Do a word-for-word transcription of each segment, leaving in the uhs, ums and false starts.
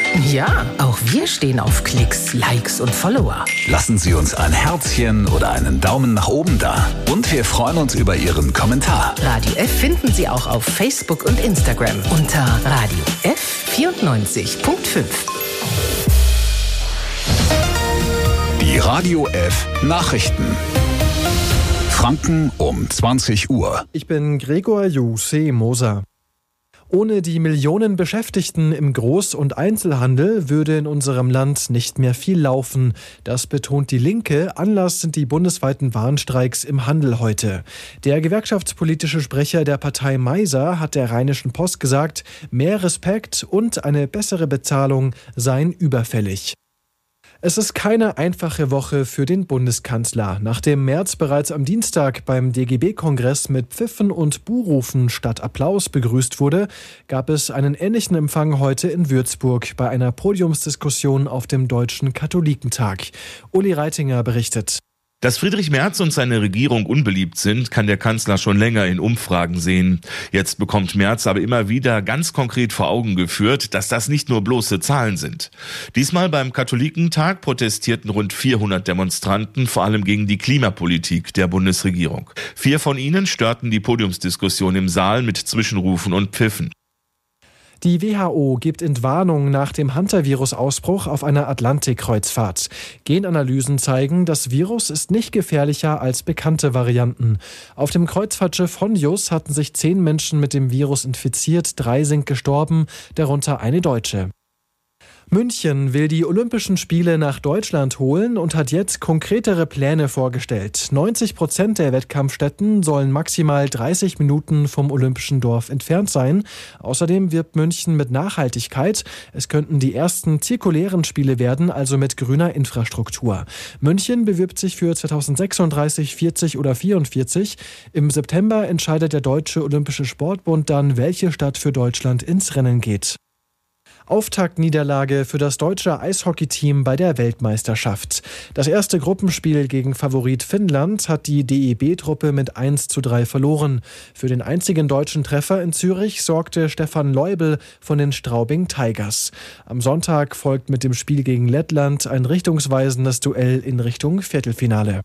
Ja, auch wir stehen auf Klicks, Likes und Follower. Lassen Sie uns ein Herzchen oder einen Daumen nach oben da. Und wir freuen uns über Ihren Kommentar. Radio F finden Sie auch auf Facebook und Instagram unter Radio F vierundneunzig Komma fünf. Die Radio F Nachrichten. Franken um zwanzig Uhr. Ich bin Gregor Juse Moser. Ohne die Millionen Beschäftigten im Groß- und Einzelhandel würde in unserem Land nicht mehr viel laufen. Das betont die Linke. Anlass sind die bundesweiten Warnstreiks im Handel heute. Der gewerkschaftspolitische Sprecher der Partei Meiser hat der Rheinischen Post gesagt, mehr Respekt und eine bessere Bezahlung seien überfällig. Es ist keine einfache Woche für den Bundeskanzler. Nachdem Merz bereits am Dienstag beim D G B-Kongress mit Pfiffen und Buhrufen statt Applaus begrüßt wurde, gab es einen ähnlichen Empfang heute in Würzburg bei einer Podiumsdiskussion auf dem Deutschen Katholikentag. Uli Reitinger berichtet. Dass Friedrich Merz und seine Regierung unbeliebt sind, kann der Kanzler schon länger in Umfragen sehen. Jetzt bekommt Merz aber immer wieder ganz konkret vor Augen geführt, dass das nicht nur bloße Zahlen sind. Diesmal beim Katholikentag protestierten rund vierhundert Demonstranten, vor allem gegen die Klimapolitik der Bundesregierung. Vier von ihnen störten die Podiumsdiskussion im Saal mit Zwischenrufen und Pfiffen. Die W H O gibt Entwarnung nach dem Hantavirus-Ausbruch auf einer Atlantikkreuzfahrt. Genanalysen zeigen, das Virus ist nicht gefährlicher als bekannte Varianten. Auf dem Kreuzfahrtschiff Honjus hatten sich zehn Menschen mit dem Virus infiziert, drei sind gestorben, darunter eine Deutsche. München will die Olympischen Spiele nach Deutschland holen und hat jetzt konkretere Pläne vorgestellt. neunzig Prozent der Wettkampfstätten sollen maximal dreißig Minuten vom Olympischen Dorf entfernt sein. Außerdem wirbt München mit Nachhaltigkeit. Es könnten die ersten zirkulären Spiele werden, also mit grüner Infrastruktur. München bewirbt sich für zweitausendsechsunddreißig, vierzig oder vierundvierzig. Im September entscheidet der Deutsche Olympische Sportbund dann, welche Stadt für Deutschland ins Rennen geht. Auftaktniederlage für das deutsche Eishockeyteam bei der Weltmeisterschaft. Das erste Gruppenspiel gegen Favorit Finnland hat die D E B-Truppe mit eins zu drei verloren. Für den einzigen deutschen Treffer in Zürich sorgte Stefan Leubel von den Straubing Tigers. Am Sonntag folgt mit dem Spiel gegen Lettland ein richtungsweisendes Duell in Richtung Viertelfinale.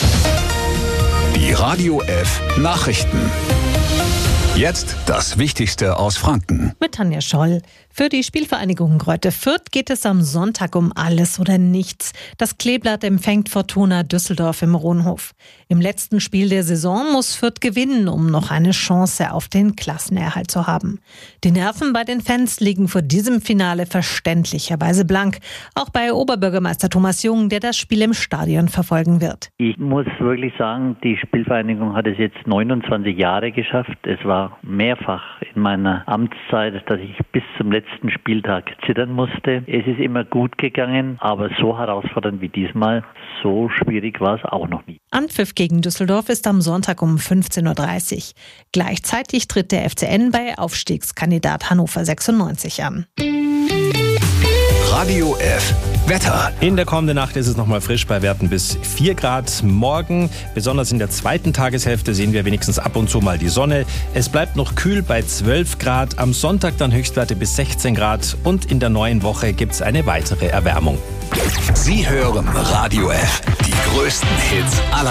Die Radio F Nachrichten. Jetzt das Wichtigste aus Franken. Mit Tanja Scholl. Für die Spielvereinigung Greuther Fürth geht es am Sonntag um alles oder nichts. Das Kleeblatt empfängt Fortuna Düsseldorf im Rohnhof. Im letzten Spiel der Saison muss Fürth gewinnen, um noch eine Chance auf den Klassenerhalt zu haben. Die Nerven bei den Fans liegen vor diesem Finale verständlicherweise blank. Auch bei Oberbürgermeister Thomas Jung, der das Spiel im Stadion verfolgen wird. Ich muss wirklich sagen, die Spielvereinigung hat es jetzt neunundzwanzig Jahre geschafft. Es war mehrfach in meiner Amtszeit, dass ich bis zum letzten Spieltag zittern musste. Es ist immer gut gegangen, aber so herausfordernd wie diesmal, so schwierig war es auch noch nie. Anpfiff gegen Düsseldorf ist am Sonntag um fünfzehn Uhr dreißig. Gleichzeitig tritt der F C N bei Aufstiegskandidat Hannover sechsundneunzig an. Radio F Wetter. In der kommenden Nacht ist es nochmal frisch bei Werten bis vier Grad. Morgen, besonders in der zweiten Tageshälfte, sehen wir wenigstens ab und zu mal die Sonne. Es bleibt noch kühl bei zwölf Grad. Am Sonntag dann Höchstwerte bis sechzehn Grad. Und in der neuen Woche gibt es eine weitere Erwärmung. Sie hören Radio F. Die größten Hits aller